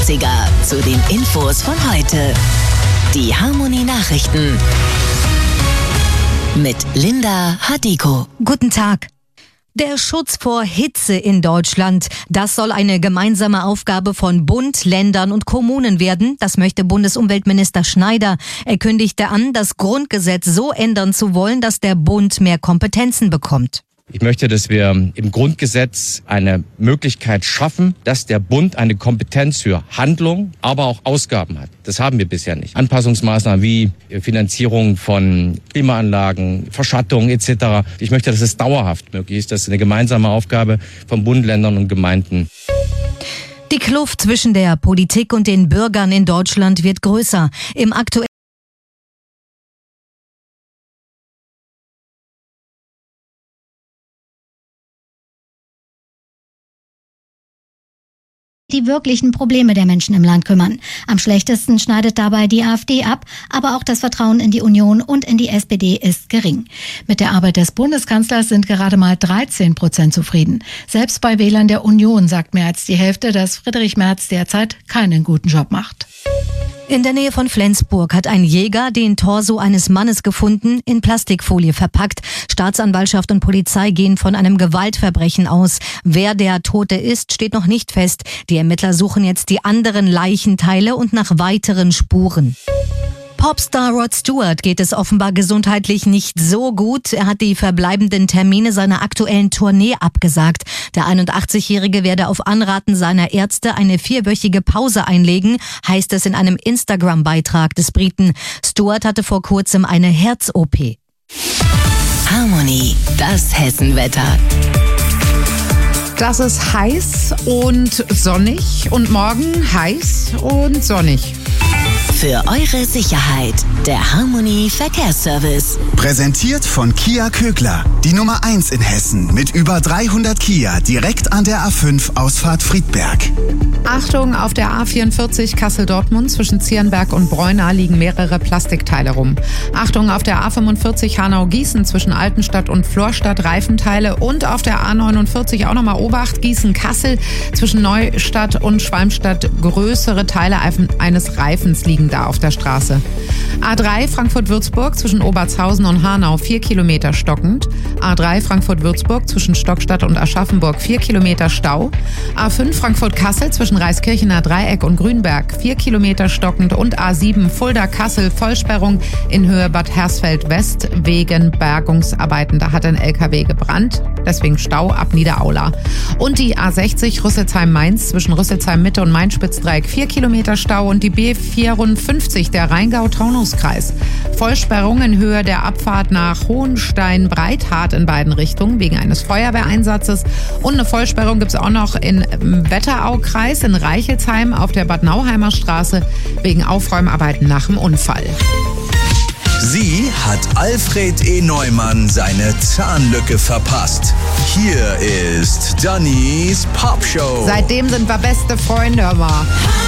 80er zu den Infos von heute. Die Harmony Nachrichten mit Linda Hadiko. Guten Tag. Der Schutz vor Hitze in Deutschland, das soll eine gemeinsame Aufgabe von Bund, Ländern und Kommunen werden. Das möchte Bundesumweltminister Schneider. Er kündigte an, das Grundgesetz so ändern zu wollen, dass der Bund mehr Kompetenzen bekommt. Ich möchte, dass wir im Grundgesetz eine Möglichkeit schaffen, dass der Bund eine Kompetenz für Handlung, aber auch Ausgaben hat. Das haben wir bisher nicht. Anpassungsmaßnahmen wie Finanzierung von Klimaanlagen, Verschattung etc. Ich möchte, dass es dauerhaft möglich ist. Das ist eine gemeinsame Aufgabe von Bund, Ländern und Gemeinden. Die Kluft zwischen der Politik und den Bürgern in Deutschland wird größer. Im aktuellen die wirklichen Probleme der Menschen im Land kümmern. Am schlechtesten schneidet dabei die AfD ab, aber auch das Vertrauen in die Union und in die SPD ist gering. Mit der Arbeit des Bundeskanzlers sind gerade mal 13% zufrieden. Selbst bei Wählern der Union sagt mehr als die Hälfte, dass Friedrich Merz derzeit keinen guten Job macht. In der Nähe von Flensburg hat ein Jäger den Torso eines Mannes gefunden, in Plastikfolie verpackt. Staatsanwaltschaft und Polizei gehen von einem Gewaltverbrechen aus. Wer der Tote ist, steht noch nicht fest. Die Ermittler suchen jetzt die anderen Leichenteile und nach weiteren Spuren. Popstar Rod Stewart geht es offenbar gesundheitlich nicht so gut. Er hat die verbleibenden Termine seiner aktuellen Tournee abgesagt. Der 81-Jährige werde auf Anraten seiner Ärzte eine 4-wöchige Pause einlegen, heißt es in einem Instagram-Beitrag des Briten. Stewart hatte vor kurzem eine Herz-OP. Harmony, das Hessenwetter. Das ist heiß und sonnig und morgen heiß und sonnig. Für eure Sicherheit, der Harmony Verkehrsservice. Präsentiert von Kia Kögler, die Nummer 1 in Hessen mit über 300 Kia direkt an der A5 Ausfahrt Friedberg. Achtung, auf der A44 Kassel-Dortmund zwischen Zierenberg und Breuna liegen mehrere Plastikteile rum. Achtung, auf der A45 Hanau-Gießen zwischen Altenstadt und Florstadt Reifenteile und auf der A49 auch nochmal Obacht Gießen-Kassel zwischen Neustadt und Schwalmstadt größere Teile eines Reifens liegen da auf der Straße. A3 Frankfurt-Würzburg zwischen Obertshausen und Hanau 4 Kilometer stockend. A3 Frankfurt-Würzburg zwischen Stockstadt und Aschaffenburg 4 Kilometer Stau. A5 Frankfurt-Kassel zwischen Reiskirchener Dreieck und Grünberg 4 Kilometer stockend und A7 Fulda-Kassel Vollsperrung in Höhe Bad Hersfeld-West wegen Bergungsarbeiten. Da hat ein LKW gebrannt, deswegen Stau ab Niederaula. Und die A60 Rüsselsheim-Mainz zwischen Rüsselsheim-Mitte und Main-Spitz-Dreieck 4 Kilometer Stau und die B54 der Rheingau-Taunus-Kreis. Vollsperrung in Höhe der Abfahrt nach Hohenstein-Breithart in beiden Richtungen wegen eines Feuerwehreinsatzes. Und eine Vollsperrung gibt es auch noch in Wetteraukreis in Reichelsheim auf der Bad Nauheimer Straße wegen Aufräumarbeiten nach dem Unfall. Sie hat Alfred E. Neumann seine Zahnlücke verpasst. Hier ist Dannys Popshow. Seitdem sind wir beste Freunde, aber